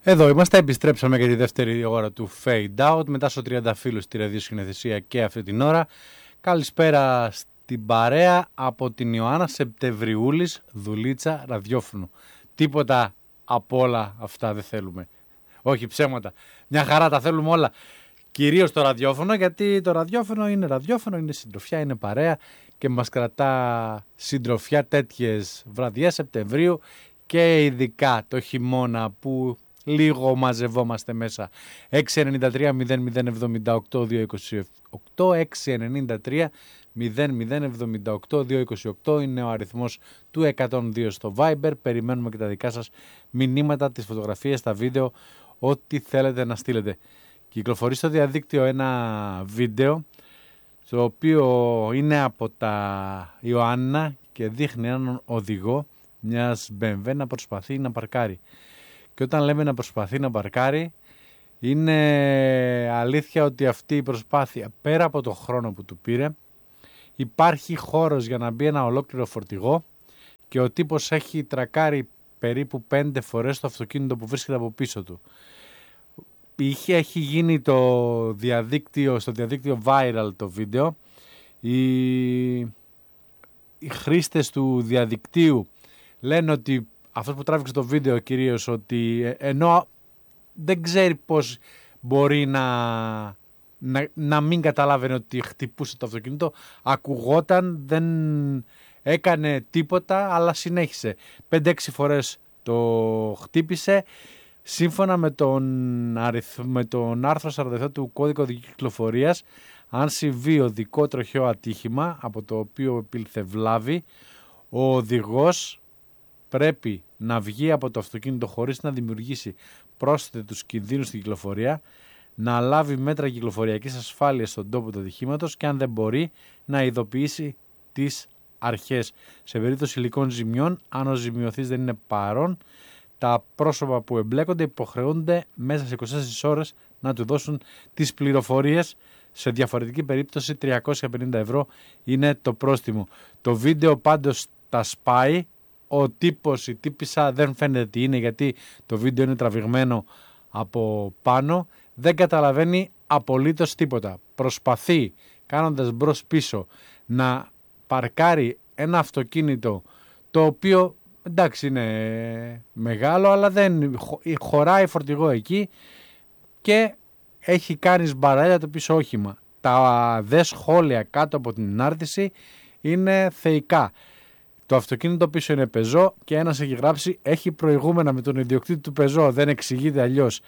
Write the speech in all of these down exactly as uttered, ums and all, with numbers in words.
Εδώ είμαστε, επιστρέψαμε για τη δεύτερη ώρα του Fade Out μετά στο τριάντα φίλους στη ραδιοσκηνεθεσία και αυτή την ώρα. Καλησπέρα στην παρέα από την Ιωάννα Σεπτεμβριούλης, δουλίτσα ραδιόφωνο. Τίποτα από όλα αυτά δεν θέλουμε. Όχι ψέματα, μια χαρά τα θέλουμε όλα. Κυρίως το ραδιόφωνο, γιατί το ραδιόφωνο είναι ραδιόφωνο, είναι συντροφιά, είναι παρέα και μας κρατά συντροφιά τέτοιες βραδιές Σεπτεμβρίου και ειδικά το χειμώνα που λίγο μαζευόμαστε μέσα. έξι εννιά τρία μηδέν μηδέν εβδομήντα οκτώ διακόσια είκοσι οκτώ, έξι εννιά τρία μηδέν μηδέν εβδομήντα οκτώ διακόσια είκοσι οκτώ είναι ο αριθμός του εκατόν δύο στο Viber. Περιμένουμε και τα δικά σας μηνύματα, τις φωτογραφίες, τα βίντεο, ό,τι θέλετε να στείλετε. Κυκλοφορεί στο διαδίκτυο ένα βίντεο το οποίο είναι από τα Ιωάννα και δείχνει έναν οδηγό μιας μπι εμ ντάμπλιου να προσπαθεί να παρκάρει. Και όταν λέμε να προσπαθεί να παρκάρει, είναι αλήθεια ότι αυτή η προσπάθεια, πέρα από το χρόνο που του πήρε, υπάρχει χώρος για να μπει ένα ολόκληρο φορτηγό και ο τύπος έχει τρακάρει περίπου πέντε φορές το αυτοκίνητο που βρίσκεται από πίσω του. Είχε, έχει γίνει το διαδίκτυο, στο διαδίκτυο viral το βίντεο. Οι, οι χρήστες του διαδικτύου λένε ότι αυτός που τράβηξε το βίντεο κυρίως, ότι ενώ δεν ξέρει πώς μπορεί να, να, να μην καταλάβαινε ότι χτυπούσε το αυτοκίνητο, ακουγόταν, δεν έκανε τίποτα, αλλά συνέχισε. πέντε έξι φορές το χτύπησε. Σύμφωνα με τον, αριθ, με τον άρθρο σαράντα επτά του κώδικα οδικής κυκλοφορίας, αν συμβεί οδικό τροχαίο ατύχημα από το οποίο επήλθε βλάβη, ο οδηγός πρέπει να βγει από το αυτοκίνητο χωρίς να δημιουργήσει πρόσθετους κινδύνους στην κυκλοφορία, να λάβει μέτρα κυκλοφοριακής ασφάλειας στον τόπο του ατυχήματος και αν δεν μπορεί να ειδοποιήσει τις αρχές. Σε περίπτωση υλικών ζημιών, αν ο ζημιωθής δεν είναι παρόν, τα πρόσωπα που εμπλέκονται υποχρεούνται μέσα σε είκοσι τέσσερις ώρες να του δώσουν τις πληροφορίες. Σε διαφορετική περίπτωση τριακόσια πενήντα ευρώ είναι το πρόστιμο. Το βίντεο πάντως τα σπάει. Ο τύπος, η τύπισσα δεν φαίνεται τι είναι, γιατί το βίντεο είναι τραβηγμένο από πάνω. Δεν καταλαβαίνει απολύτως τίποτα. Προσπαθεί, κάνοντας μπρος πίσω, να παρκάρει ένα αυτοκίνητο το οποίο εντάξει είναι μεγάλο, αλλά δεν χωράει φορτηγό εκεί και έχει κάνει σμπαράλια το πίσω όχημα. Τα δε σχόλια κάτω από την ανάρτηση είναι θεϊκά. Το αυτοκίνητο πίσω είναι πεζό και ένας έχει γράψει έχει προηγούμενα με τον ιδιοκτήτη του πεζό, δεν εξηγείται αλλιώς.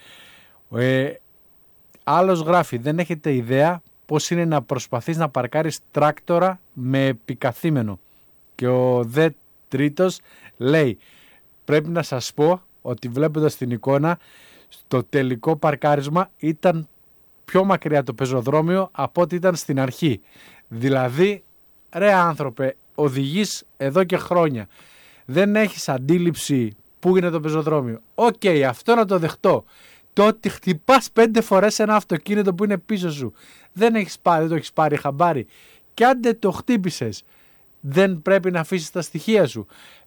Ε, άλλος γράφει δεν έχετε ιδέα πώς είναι να προσπαθείς να παρκάρεις τράκτορα με επικαθήμενο. Και ο δε τρίτος λέει πρέπει να σας πω ότι βλέποντας την εικόνα στο τελικό παρκάρισμα ήταν πιο μακριά το πεζοδρόμιο από ό,τι ήταν στην αρχή. Δηλαδή ρε άνθρωπε, οδηγείς εδώ και χρόνια, δεν έχεις αντίληψη πού είναι το πεζοδρόμιο. Οκ, okay, αυτό να το δεχτώ. Το ότι χτυπάς πέντε φορές ένα αυτοκίνητο που είναι πίσω σου, δεν έχεις πάρει, δεν το έχεις πάρει χαμπάρι. Και αν δεν το χτύπησες, δεν πρέπει να αφήσεις τα στοιχεία σου.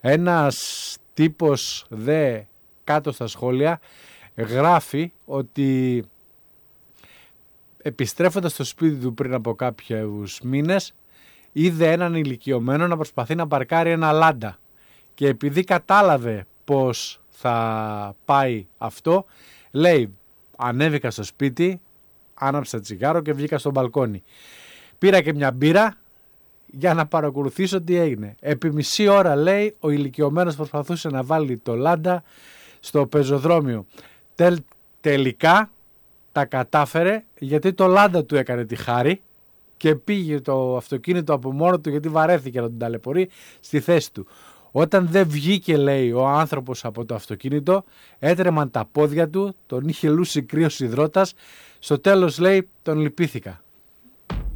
Ένας τύπος δε κάτω στα σχόλια γράφει ότι επιστρέφοντας στο σπίτι του πριν από κάποιους μήνες, είδε έναν ηλικιωμένο να προσπαθεί να παρκάρει ένα λάντα και επειδή κατάλαβε πως θα πάει αυτό, λέει ανέβηκα στο σπίτι, άναψα τσιγάρο και βγήκα στο μπαλκόνι. Πήρα και μια μπύρα για να παρακολουθήσω τι έγινε. Επί μισή ώρα, λέει, ο ηλικιωμένος προσπαθούσε να βάλει το λάντα στο πεζοδρόμιο. Τελ, τελικά τα κατάφερε γιατί το λάντα του έκανε τη χάρη και πήγε το αυτοκίνητο από μόνο του γιατί βαρέθηκε να τον ταλαιπωρεί στη θέση του. Όταν δεν βγήκε, λέει, ο άνθρωπος από το αυτοκίνητο, έτρεμαν τα πόδια του, τον είχε λούσει κρύος υδρότας, στο τέλος, λέει, τον λυπήθηκα.